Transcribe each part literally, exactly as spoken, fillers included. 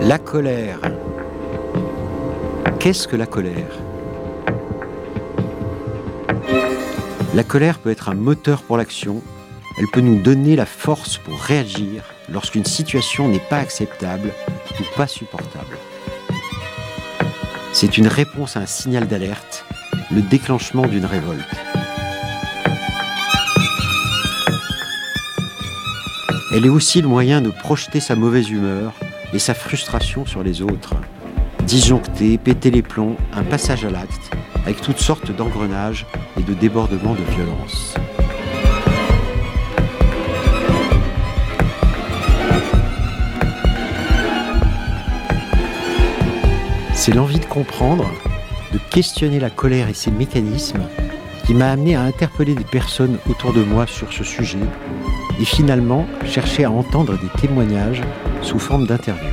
La colère. Qu'est-ce que la colère ? La colère peut être un moteur pour l'action. Elle peut nous donner la force pour réagir lorsqu'une situation n'est pas acceptable ou pas supportable. C'est une réponse à un signal d'alerte, le déclenchement d'une révolte. Elle est aussi le moyen de projeter sa mauvaise humeur et sa frustration sur les autres. Disjoncter, péter les plombs, un passage à l'acte, avec toutes sortes d'engrenages et de débordements de violence. C'est l'envie de comprendre, de questionner la colère et ses mécanismes qui m'a amené à interpeller des personnes autour de moi sur ce sujet et finalement chercher à entendre des témoignages sous forme d'interviews.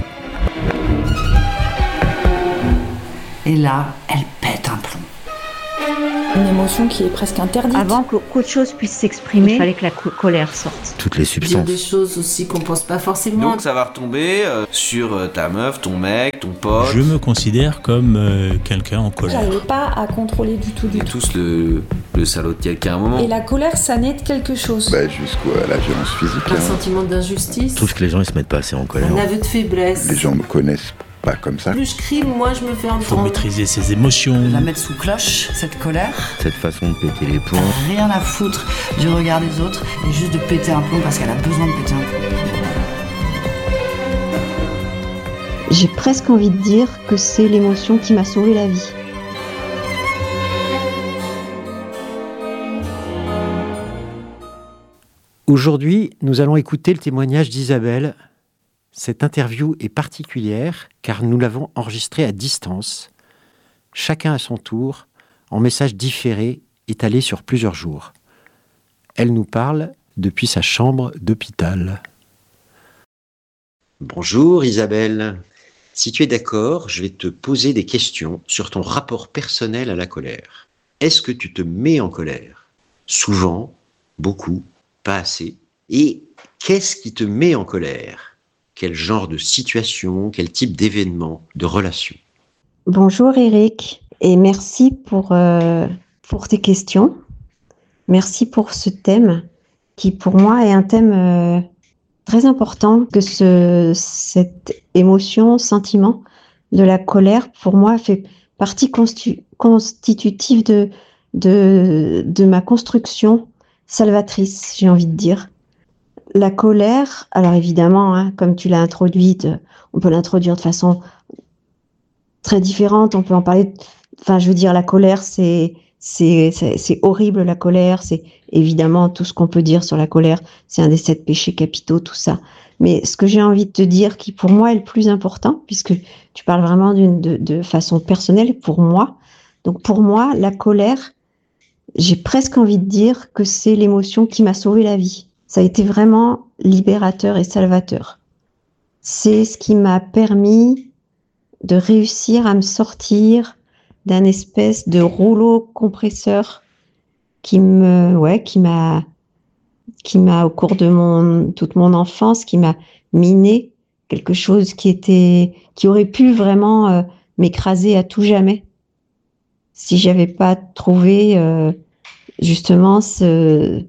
Et là, elle pète un plomb. Une émotion qui est presque interdite. Avant qu'autre chose puisse s'exprimer, il fallait que la co- colère sorte. Toutes les Il y a substances. des choses aussi qu'on pense pas forcément. Donc ça va retomber euh, sur euh, ta meuf, ton mec, ton pote. Je me considère comme euh, quelqu'un en colère. J'arrivais pas à contrôler du tout, On du est tout. tous le, le salaud de quelqu'un à un moment. Et la colère, ça naît de quelque chose. Bah, jusqu'à la violence physique. Un hein. sentiment d'injustice, Je trouve que les gens ils se mettent pas assez en colère. un aveu de faiblesse. Les gens me connaissent pas comme ça. Plus je crie, moins je me fais Il faut entendre. maîtriser ses émotions. La mettre sous cloche, cette colère. Cette façon de péter les plombs. Rien à foutre du regard des autres et juste de péter un plomb parce qu'elle a besoin de péter un plomb. J'ai presque envie de dire que c'est l'émotion qui m'a sauvé la vie. Aujourd'hui, nous allons écouter le témoignage d'Isabelle. Cette interview est particulière car nous l'avons enregistrée à distance, chacun à son tour, en messages différés étalés sur plusieurs jours. Elle nous parle depuis sa chambre d'hôpital. Bonjour Isabelle. Si tu es d'accord, je vais te poser des questions sur ton rapport personnel à la colère. Est-ce que tu te mets en colère ? Souvent, beaucoup, pas assez. Et qu'est-ce qui te met en colère ? Quel genre de situation, quel type d'événement, de relation ? Bonjour Eric, et merci pour, euh, pour tes questions. Merci pour ce thème qui pour moi est un thème euh, très important, que ce, cette émotion, sentiment de la colère, pour moi, fait partie constitu- constitutive de, de, de ma construction salvatrice, j'ai envie de dire. La colère, alors évidemment, hein, comme tu l'as introduite, on peut l'introduire de façon très différente, on peut en parler, enfin je veux dire, la colère, c'est, c'est, c'est, c'est horrible la colère, c'est évidemment tout ce qu'on peut dire sur la colère, c'est un des sept péchés capitaux, tout ça. Mais ce que j'ai envie de te dire, qui pour moi est le plus important, puisque tu parles vraiment d'une, de, de façon personnelle, pour moi, donc pour moi, la colère, j'ai presque envie de dire que c'est l'émotion qui m'a sauvé la vie. Ça a été vraiment libérateur et salvateur. C'est ce qui m'a permis de réussir à me sortir d'un espèce de rouleau compresseur qui me, ouais, qui m'a, qui m'a au cours de mon, toute mon enfance, qui m'a miné quelque chose qui était, qui aurait pu vraiment euh, m'écraser à tout jamais si j'avais pas trouvé euh, justement ce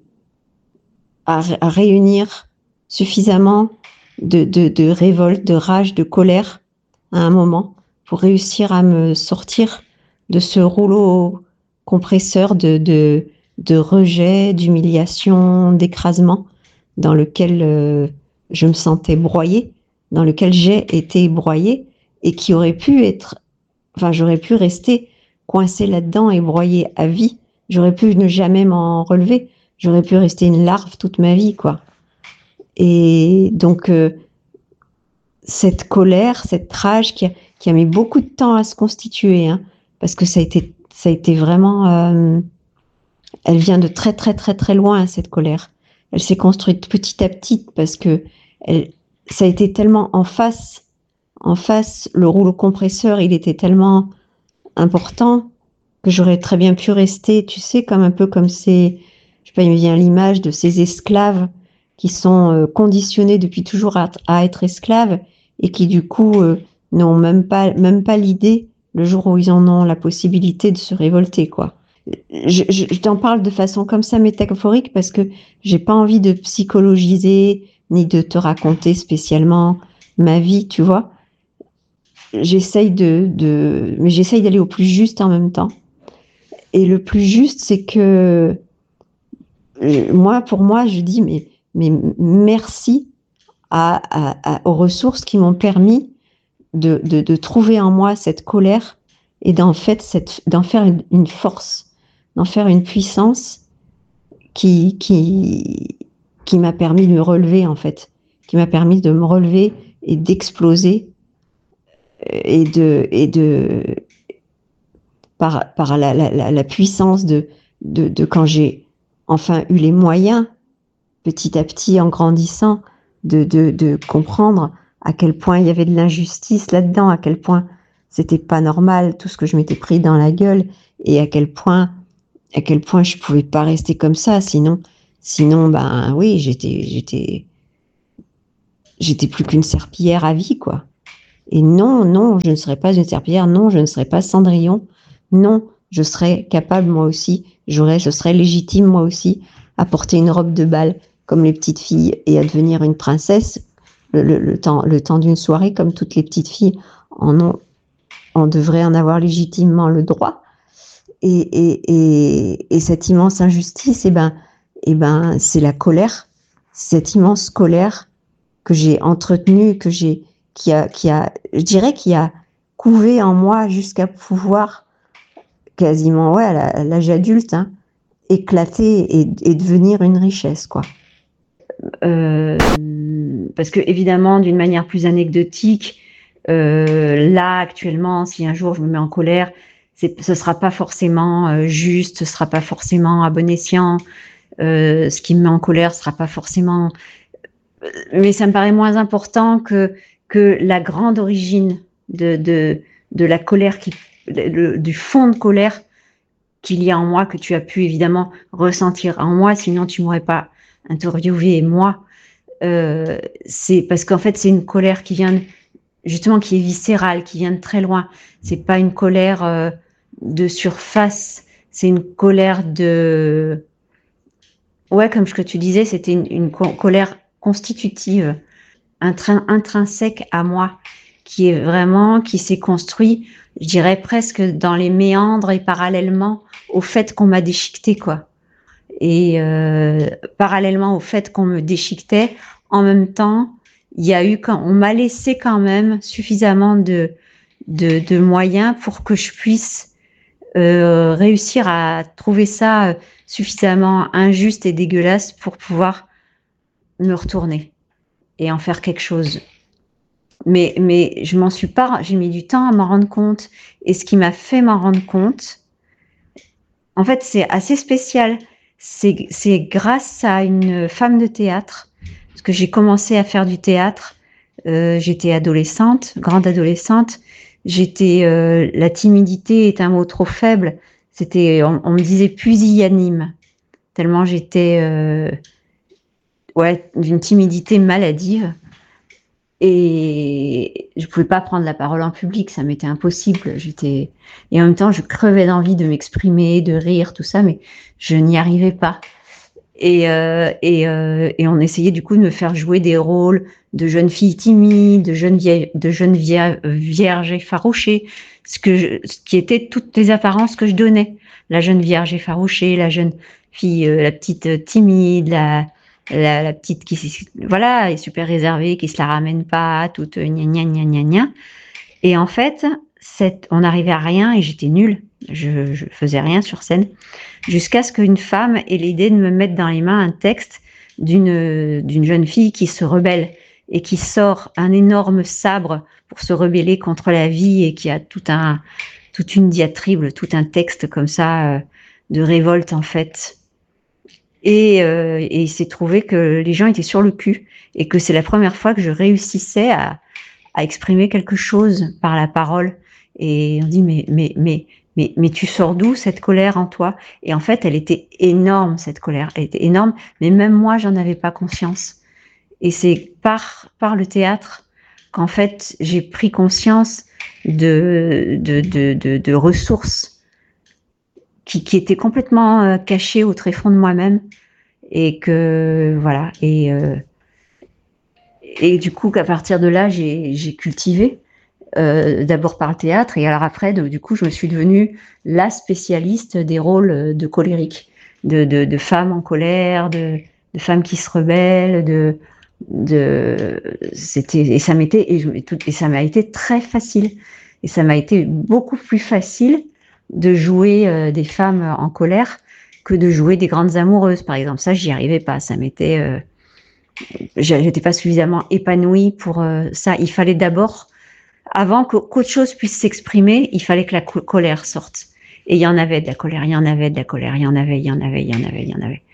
À, à réunir suffisamment de, de, de révolte, de rage, de colère à un moment pour réussir à me sortir de ce rouleau compresseur de, de, de rejet, d'humiliation, d'écrasement dans lequel euh, je me sentais broyée, dans lequel j'ai été broyée et qui aurait pu être, enfin j'aurais pu rester coincée là-dedans et broyée à vie. J'aurais pu ne jamais m'en relever. J'aurais pu rester une larve toute ma vie, quoi. Et donc, euh, cette colère, cette rage qui a, qui a mis beaucoup de temps à se constituer, hein, parce que ça a été, ça a été vraiment... Euh, elle vient de très, très, très, très loin, cette colère. Elle s'est construite petit à petit, parce que elle, ça a été tellement en face, en face, le rouleau compresseur, il était tellement important que j'aurais très bien pu rester, tu sais, comme un peu comme ces... Je sais pas, il me vient l'image de ces esclaves qui sont euh, conditionnés depuis toujours à, à être esclaves et qui du coup euh, n'ont même pas, même pas l'idée, le jour où ils en ont la possibilité, de se révolter, quoi. Je, je, je t'en parle de façon comme ça métaphorique parce que j'ai pas envie de psychologiser ni de te raconter spécialement ma vie, tu vois. J'essaye de, de, mais j'essaye d'aller au plus juste en même temps. Et le plus juste, c'est que euh, moi, pour moi, je dis mais, mais merci à, à, à, aux ressources qui m'ont permis de, de, de trouver en moi cette colère et d'en fait cette, d'en faire une, une force, d'en faire une puissance qui, qui, qui m'a permis de me relever en fait, qui m'a permis de me relever et d'exploser et de, et de par, par la, la, la puissance de, de, de quand j'ai enfin eu les moyens, petit à petit en grandissant, de, de, de comprendre à quel point il y avait de l'injustice là-dedans, à quel point c'était pas normal tout ce que je m'étais pris dans la gueule et à quel point, à quel point je pouvais pas rester comme ça, sinon, sinon, ben oui, j'étais, j'étais, j'étais plus qu'une serpillière à vie, quoi. Et non, non, je ne serais pas une serpillière, non, je ne serais pas Cendrillon, non, je serais capable moi aussi, j'aurais, je serais légitime moi aussi à porter une robe de bal comme les petites filles et à devenir une princesse le, le, le temps, le temps d'une soirée comme toutes les petites filles en ont, on devrait en avoir légitimement le droit. Et, et, et, et cette immense injustice, eh ben, eh ben, c'est la colère, cette immense colère que j'ai entretenue, que j'ai qui a, qui a, je dirais, qui a couvé en moi jusqu'à pouvoir quasiment, ouais, à l'âge adulte, hein, éclater et, et devenir une richesse, quoi. Euh, parce que évidemment, d'une manière plus anecdotique, euh, là actuellement, si un jour je me mets en colère, c'est, ce sera pas forcément euh, juste, ce sera pas forcément à bon escient. Euh, ce qui me met en colère sera pas forcément, mais ça me paraît moins important que que la grande origine de, de, de la colère, qui, le, du fond de colère qu'il y a en moi, que tu as pu évidemment ressentir en moi, sinon tu m'aurais pas interviewé moi. Euh, c'est parce qu'en fait, c'est une colère qui vient, justement, qui est viscérale, qui vient de très loin. C'est pas une colère euh, de surface, c'est une colère de... Ouais, comme ce que tu disais, c'était une, une co- colère constitutive, intrinsèque à moi, qui est vraiment, qui s'est construit, je dirais presque dans les méandres et parallèlement au fait qu'on m'a déchiqueté, quoi. Et euh, parallèlement au fait qu'on me déchiquetait, en même temps, il y a eu quand on m'a laissé quand même suffisamment de de, de moyens pour que je puisse euh, réussir à trouver ça suffisamment injuste et dégueulasse pour pouvoir me retourner et en faire quelque chose. Mais, mais je m'en suis pas, j'ai mis du temps à m'en rendre compte. Et ce qui m'a fait m'en rendre compte, en fait, c'est assez spécial. C'est, c'est grâce à une femme de théâtre, parce que j'ai commencé à faire du théâtre. Euh, j'étais adolescente, grande adolescente. J'étais, euh, la timidité est un mot trop faible. C'était, on, on me disait pusillanime, tellement j'étais, euh, ouais, d'une timidité maladive. Et je pouvais pas prendre la parole en public, ça m'était impossible. J'étais, et en même temps, je crevais d'envie de m'exprimer, de rire, tout ça, mais je n'y arrivais pas. Et, euh, et, euh, et on essayait du coup de me faire jouer des rôles de jeunes filles timides, de jeunes vieilles, de jeunes vierges, vierges effarouchées, ce que je, ce qui était toutes les apparences que je donnais. La jeune vierge effarouchée, la jeune fille, euh, la petite timide, la La, la petite qui voilà est super réservée, qui se la ramène pas, toute gna gna gna gna gna. Et en fait, cette, on n'arrivait à rien et j'étais nulle. Je, je faisais rien sur scène jusqu'à ce qu'une femme ait l'idée de me mettre dans les mains un texte d'une d'une jeune fille qui se rebelle et qui sort un énorme sabre pour se rebeller contre la vie et qui a tout un toute une diatribe, tout un texte comme ça euh, de révolte en fait. Et, euh, et il s'est trouvé que les gens étaient sur le cul et que c'est la première fois que je réussissais à, à exprimer quelque chose par la parole. Et on dit mais mais mais mais mais tu sors d'où cette colère en toi? Et en fait, elle était énorme cette colère, elle était énorme. Mais même moi, j'en avais pas conscience. Et c'est par par le théâtre qu'en fait, j'ai pris conscience de, de, de, de, de ressources qui, qui étaient complètement euh, cachées au tréfonds de moi-même. Et que, voilà. Et, euh, et du coup, qu'à partir de là, j'ai, j'ai cultivé, euh, d'abord par le théâtre, et alors après, de, du coup, je me suis devenue la spécialiste des rôles de colériques, de, de, de femmes en colère, de, de femmes qui se rebellent, de, de, c'était, et ça m'était, et, je, et, tout, et ça m'a été très facile. Et ça m'a été beaucoup plus facile de jouer euh, des femmes en colère que de jouer des grandes amoureuses, par exemple. Ça, j'y arrivais pas. Ça m'était, euh, j'étais pas suffisamment épanouie pour euh, ça. Il fallait d'abord, avant que, qu'autre chose puisse s'exprimer, il fallait que la co- colère sorte. Et il y en avait de la colère, il y en avait de la colère, il y en avait, il y en avait, il y en avait, il y en avait.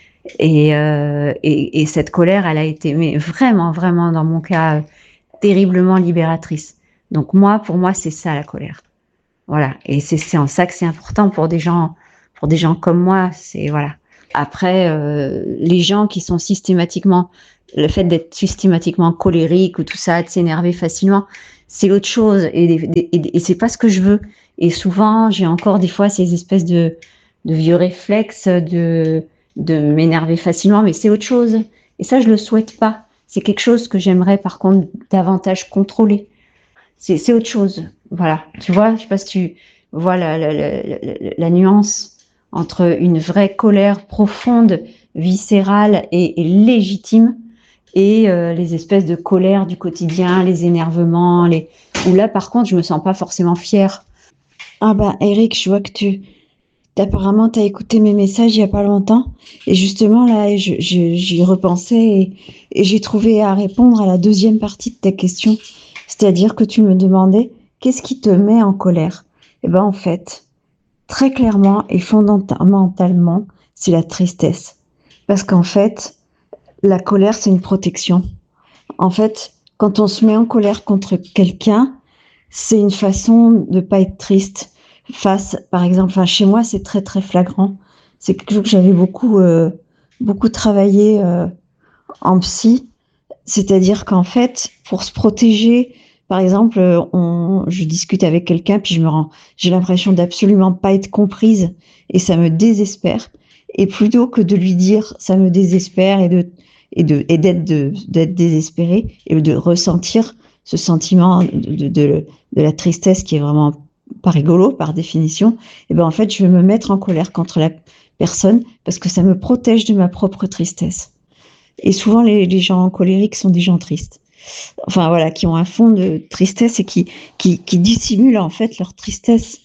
Et, euh, et, et cette colère, elle a été, mais vraiment, vraiment, dans mon cas, terriblement libératrice. Donc moi, pour moi, c'est ça la colère. Voilà. Et c'est, c'est en ça que c'est important pour des gens, pour des gens comme moi. C'est voilà. Après, euh, les gens qui sont systématiquement, le fait d'être systématiquement colérique ou tout ça, de s'énerver facilement, c'est l'autre chose. Et, et, et c'est pas ce que je veux. Et souvent, j'ai encore des fois ces espèces de, de vieux réflexes de, de m'énerver facilement, mais c'est autre chose. Et ça, je le souhaite pas. C'est quelque chose que j'aimerais, par contre, davantage contrôler. C'est, c'est autre chose. Voilà. Tu vois, je sais pas si tu vois la, la, la, la, la nuance entre une vraie colère profonde, viscérale et, et légitime, et euh, les espèces de colère du quotidien, les énervements, les... où là, par contre, je me sens pas forcément fière. Ah bah, Eric, je vois que tu... Apparemment, tu as écouté mes messages il y a pas longtemps. Et justement, là, je, je, j'y repensais et, et j'ai trouvé à répondre à la deuxième partie de ta question. C'est-à-dire que tu me demandais, qu'est-ce qui te met en colère? Eh ben, en fait, très clairement et fondamentalement, c'est la tristesse. Parce qu'en fait, la colère, c'est une protection. En fait, quand on se met en colère contre quelqu'un, c'est une façon de pas être triste face, par exemple, enfin, chez moi, c'est très, très flagrant. C'est quelque chose que j'avais beaucoup, euh, beaucoup travaillé euh, en psy. C'est-à-dire qu'en fait, pour se protéger, par exemple, on, je discute avec quelqu'un, puis je me rends, j'ai l'impression d'absolument pas être comprise, et ça me désespère. Et plutôt que de lui dire, ça me désespère, et de, et de, et d'être, de, d'être désespéré, et de ressentir ce sentiment de, de, de, de la tristesse qui est vraiment pas rigolo par définition, et ben en fait, je vais me mettre en colère contre la personne parce que ça me protège de ma propre tristesse. Et souvent, les, les gens colériques sont des gens tristes. Enfin, voilà, qui ont un fond de tristesse et qui, qui, qui dissimulent en fait leur tristesse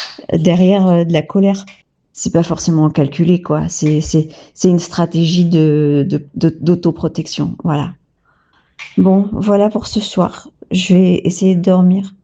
derrière de la colère. C'est pas forcément calculé, quoi. C'est, c'est, c'est une stratégie de, de, de, d'autoprotection. Voilà. Bon, voilà pour ce soir. Je vais essayer de dormir.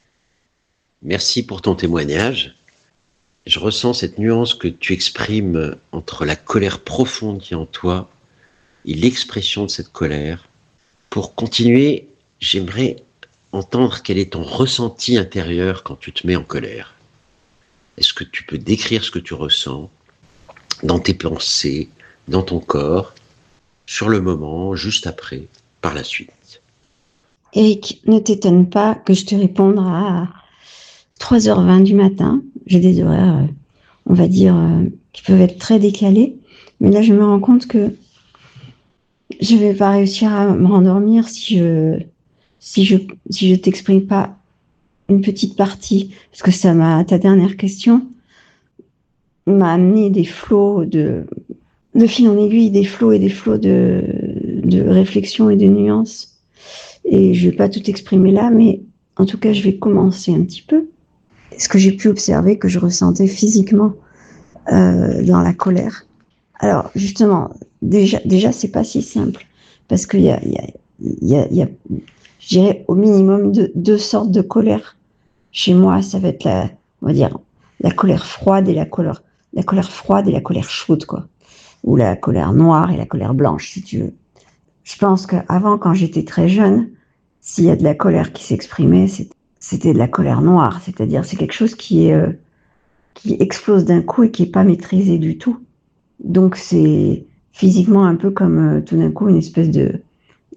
Merci pour ton témoignage. Je ressens cette nuance que tu exprimes entre la colère profonde qui est en toi et l'expression de cette colère. Pour continuer, j'aimerais entendre quel est ton ressenti intérieur quand tu te mets en colère. Est-ce que tu peux décrire ce que tu ressens dans tes pensées, dans ton corps, sur le moment, juste après, par la suite? Eric, ne t'étonne pas que je te réponde à trois heures vingt du matin. J'ai des horaires, on va dire, qui peuvent être très décalés. Mais là, je me rends compte que je vais pas réussir à me rendormir si je, si je, si je t'exprime pas une petite partie. Parce que ça m'a, ta dernière question m'a amené des flots de, de fil en aiguille, des flots et des flots de, de réflexion et de nuances. Et je vais pas tout exprimer là, mais en tout cas, je vais commencer un petit peu. Ce que j'ai pu observer, que je ressentais physiquement euh, dans la colère. Alors, justement, déjà, déjà c'est pas si simple, parce qu'il y a, il y a, il y a, il y a, je dirais, au minimum deux, deux sortes de colère. Chez moi, ça va être la, on va dire, la colère froide et la colère, la colère froide et la colère chaude, quoi. Ou la colère noire et la colère blanche, si tu veux. Je pense qu'avant, quand j'étais très jeune, s'il y a de la colère qui s'exprimait, c'était c'était de la colère noire, c'est-à-dire c'est quelque chose qui est euh, qui explose d'un coup et qui est pas maîtrisé du tout. Donc c'est physiquement un peu comme euh, tout d'un coup une espèce de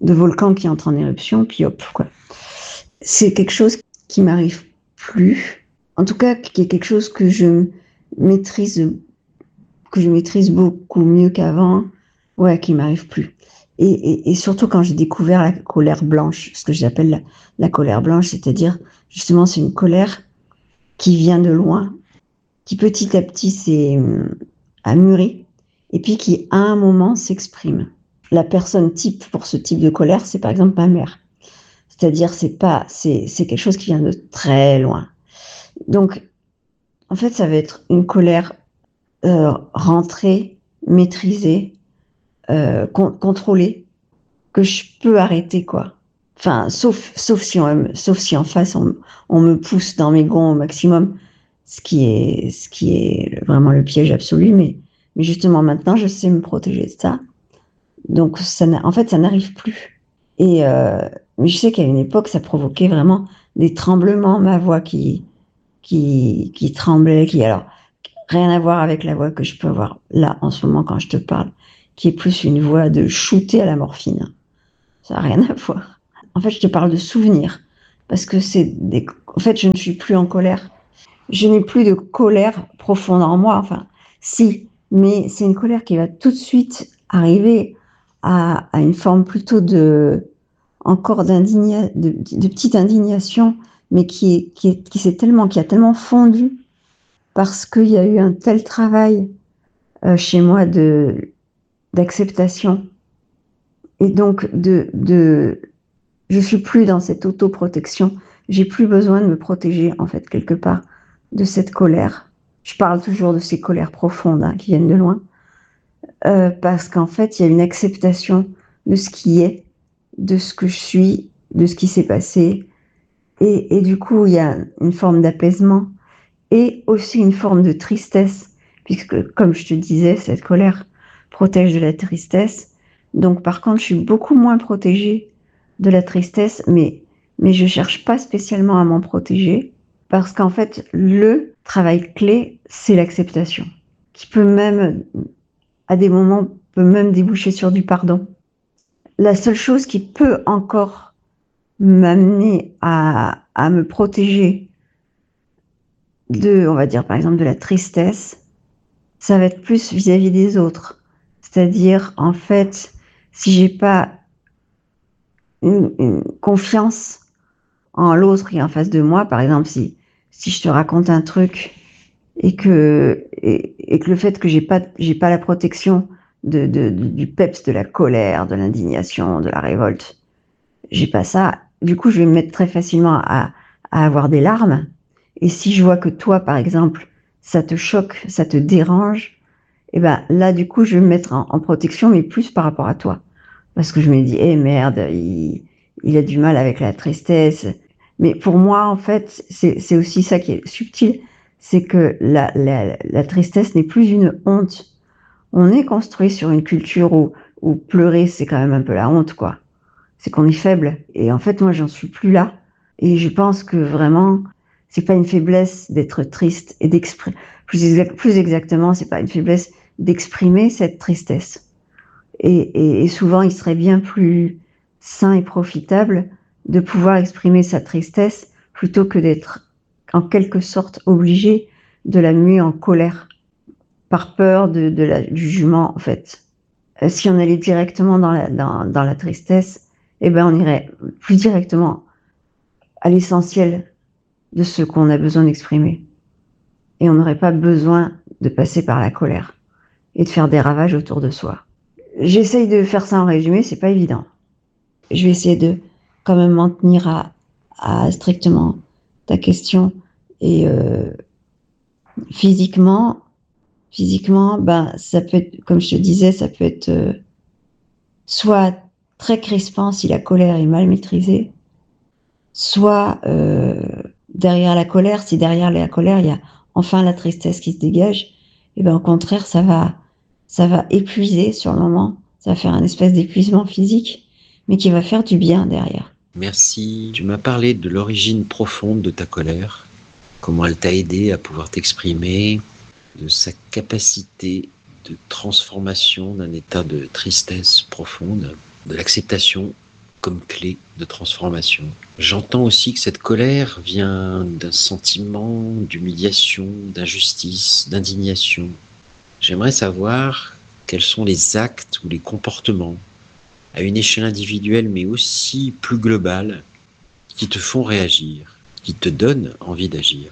de volcan qui entre en éruption, puis hop, quoi. C'est quelque chose qui m'arrive plus. En tout cas, qui est quelque chose que je maîtrise, que je maîtrise beaucoup mieux qu'avant. Ouais, qui m'arrive plus. Et, et, et surtout quand j'ai découvert la colère blanche, ce que j'appelle la, la colère blanche, c'est-à-dire, justement, c'est une colère qui vient de loin, qui petit à petit s'est a mûri, et puis qui, à un moment, s'exprime. La personne type pour ce type de colère, c'est par exemple ma mère. C'est-à-dire, c'est pas, c'est, c'est quelque chose qui vient de très loin. Donc, en fait, ça va être une colère euh, rentrée, maîtrisée, euh, con- contrôlée, que je peux arrêter, quoi. Enfin, sauf, sauf si on, sauf si en face on, on me pousse dans mes gonds au maximum, ce qui est, ce qui est vraiment le piège absolu. Mais, mais justement, maintenant, je sais me protéger de ça. Donc, ça n'a, en fait, ça n'arrive plus. Et euh, mais je sais qu'à une époque, ça provoquait vraiment des tremblements, ma voix qui, qui, qui tremblait, qui, alors, rien à voir avec la voix que je peux avoir là, en ce moment, quand je te parle, qui est plus une voix de shooter à la morphine. Ça n'a rien à voir. En fait, je te parle de souvenirs, parce que c'est des... En fait, je ne suis plus en colère. Je n'ai plus de colère profonde en moi, enfin, si, mais c'est une colère qui va tout de suite arriver à, à une forme plutôt de, encore d'indigna... de, de petite indignation, mais qui est, qui est, qui s'est tellement, qui a tellement fondu, parce qu'il y a eu un tel travail euh, chez moi de, d'acceptation, et donc de, de, je suis plus dans cette autoprotection, j'ai plus besoin de me protéger, en fait, quelque part, de cette colère. Je parle toujours de ces colères profondes, hein, qui viennent de loin, euh, parce qu'en fait, il y a une acceptation de ce qui est, de ce que je suis, de ce qui s'est passé, et, et du coup, il y a une forme d'apaisement, et aussi une forme de tristesse, puisque, comme je te disais, cette colère protège de la tristesse. Donc, par contre, je suis beaucoup moins protégée de la tristesse, mais, mais je cherche pas spécialement à m'en protéger, parce qu'en fait, le travail clé, c'est l'acceptation, qui peut même, à des moments, peut même déboucher sur du pardon. La seule chose qui peut encore m'amener à, à me protéger de, on va dire, par exemple, de la tristesse, ça va être plus vis-à-vis des autres. C'est-à-dire, en fait, si j'ai pas une, une confiance en l'autre qui est en face de moi, par exemple, si, si je te raconte un truc et que, et, et que le fait que j'ai pas, j'ai pas la protection de, de, de, du peps, de la colère, de l'indignation, de la révolte, j'ai pas ça, du coup, je vais me mettre très facilement à, à avoir des larmes. Et si je vois que toi, par exemple, ça te choque, ça te dérange, et ben là, du coup, je vais me mettre en, en protection, mais plus par rapport à toi. Parce que je me dis, eh merde, il, il a du mal avec la tristesse. Mais pour moi, en fait, c'est, c'est aussi ça qui est subtil, c'est que la, la, la tristesse n'est plus une honte. On est construit sur une culture où, où pleurer, c'est quand même un peu la honte, quoi. C'est qu'on est faible. Et en fait, moi, j'en suis plus là. Et je pense que vraiment, c'est pas une faiblesse d'être triste et d'exprimer, plus, exact, plus exactement, c'est pas une faiblesse d'exprimer cette tristesse. Et, et, et souvent, il serait bien plus sain et profitable de pouvoir exprimer sa tristesse plutôt que d'être en quelque sorte obligé de la muer en colère par peur de, de la, du jugement, en fait. Euh, si on allait directement dans la, dans, dans la tristesse, eh ben, on irait plus directement à l'essentiel de ce qu'on a besoin d'exprimer. Et on n'aurait pas besoin de passer par la colère et de faire des ravages autour de soi. J'essaye de faire ça en résumé, c'est pas évident. Je vais essayer de quand même m'en tenir à, à strictement ta question. Et euh, physiquement, physiquement, ben ça peut être, comme je te disais, ça peut être euh, soit très crispant si la colère est mal maîtrisée, soit euh, derrière la colère, si derrière la colère il y a enfin la tristesse qui se dégage, et ben au contraire ça va ça va épuiser sur le moment, ça va faire un espèce d'épuisement physique, mais qui va faire du bien derrière. Merci. Tu m'as parlé de l'origine profonde de ta colère, comment elle t'a aidé à pouvoir t'exprimer, de sa capacité de transformation d'un état de tristesse profonde, de l'acceptation comme clé de transformation. J'entends aussi que cette colère vient d'un sentiment d'humiliation, d'injustice, d'indignation. J'aimerais savoir quels sont les actes ou les comportements, à une échelle individuelle mais aussi plus globale, qui te font réagir, qui te donnent envie d'agir.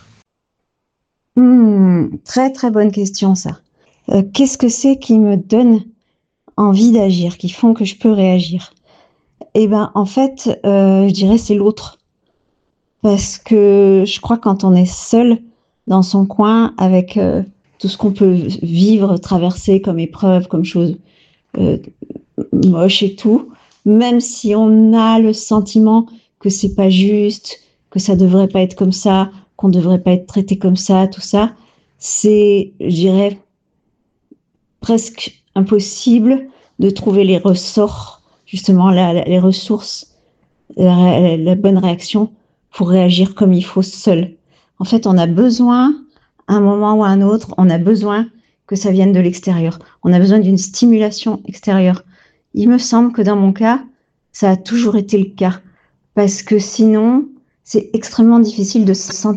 Mmh, très très bonne question ça. Euh, qu'est-ce que c'est qui me donne envie d'agir, qui font que je peux réagir? Eh ben en fait, euh, je dirais c'est l'autre. Parce que je crois que quand on est seul dans son coin avec euh, tout ce qu'on peut vivre, traverser comme épreuve, comme chose euh, moche et tout, même si on a le sentiment que c'est pas juste, que ça devrait pas être comme ça, qu'on devrait pas être traité comme ça, tout ça, c'est, je dirais, presque impossible de trouver les ressorts, justement, la, la, les ressources, la, la bonne réaction pour réagir comme il faut seul. En fait, on a besoin, à un moment ou à un autre, on a besoin que ça vienne de l'extérieur. On a besoin d'une stimulation extérieure. Il me semble que dans mon cas, ça a toujours été le cas. Parce que sinon, c'est extrêmement difficile de se sentir